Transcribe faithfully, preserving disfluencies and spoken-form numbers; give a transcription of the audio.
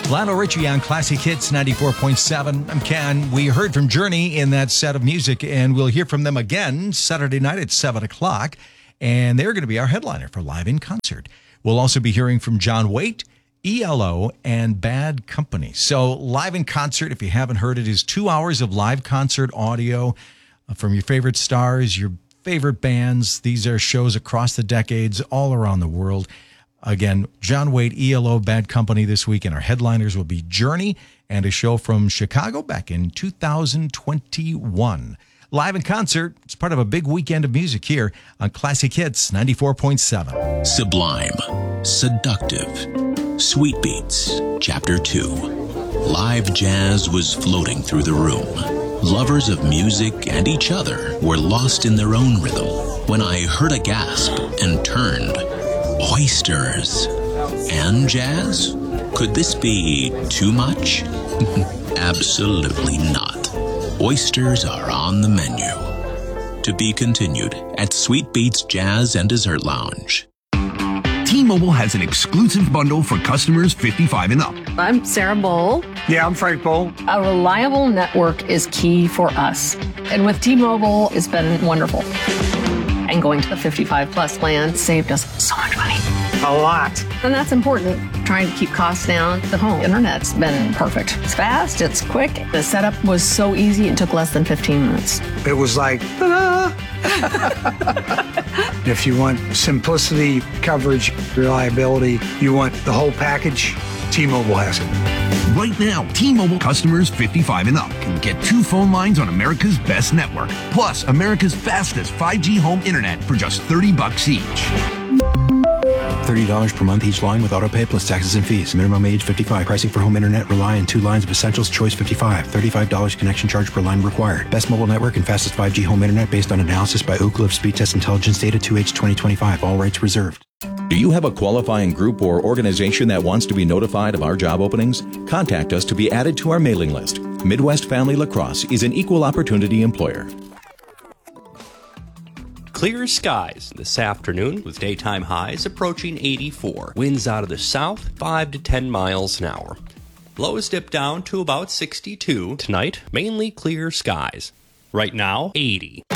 Lionel Richie on Classic Hits ninety-four point seven. I'm Ken. We heard from Journey in that set of music, and we'll hear from them again Saturday night at seven o'clock. And they're going to be our headliner for Live in Concert. We'll also be hearing from John Waite, E L O, and Bad Company. So Live in Concert, if you haven't heard it, is two hours of live concert audio from your favorite stars, your favorite bands. These are shows across the decades, all around the world. Again, John Waite, E L O, Bad Company this week, and our headliners will be Journey and a show from Chicago back in two thousand twenty-one. Live in Concert, it's part of a big weekend of music here on Classic Hits ninety-four point seven. Sublime, Seductive, Sweet Beats, Chapter two. Live jazz was floating through the room. Lovers of music and each other were lost in their own rhythm when I heard a gasp and turned. Oysters and jazz? Could this be too much? Absolutely not. Oysters are on the menu. To be continued at Sweet Beats Jazz and Dessert Lounge. T-Mobile has an exclusive bundle for customers fifty-five and up. I'm Sarah Bowl. Yeah, I'm Frank Bowl. A reliable network is key for us. And with T-Mobile, it's been wonderful. And going to the fifty-five plus plan saved us so much money. A lot. And that's important. Trying to keep costs down. The home internet's been perfect. It's fast, it's quick. The setup was so easy, it took less than fifteen minutes. It was like, ta-da! If you want simplicity, coverage, reliability, you want the whole package, T-Mobile has it. Right now, T-Mobile customers fifty-five and up can get two phone lines on America's best network, plus America's fastest five G home internet for just thirty bucks each. thirty dollars per month each line with autopay plus taxes and fees. Minimum age fifty-five. Pricing for home internet rely on two lines of Essentials Choice fifty-five. thirty-five dollars connection charge per line required. Best mobile network and fastest five G home internet based on analysis by Ookla of Speed Test Intelligence Data two H twenty twenty-five. All rights reserved. Do you have a qualifying group or organization that wants to be notified of our job openings? Contact us to be added to our mailing list. Midwest Family Lacrosse is an equal opportunity employer. Clear skies this afternoon with daytime highs approaching eighty-four. Winds out of the south, five to ten miles an hour. Lows dip down to about sixty-two. Tonight, mainly clear skies. Right now, eighty.